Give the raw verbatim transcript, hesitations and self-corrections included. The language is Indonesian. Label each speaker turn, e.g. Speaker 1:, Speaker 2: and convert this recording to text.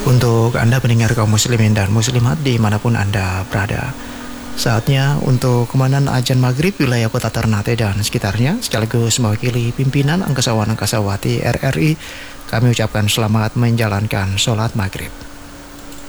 Speaker 1: Untuk Anda pendengar kaum muslimin dan muslimat dimanapun Anda berada, saatnya untuk komandan azan maghrib wilayah kota Ternate dan sekitarnya, sekaligus mewakili pimpinan Angkasawan Angkasawati R R I, kami ucapkan selamat menjalankan sholat maghrib.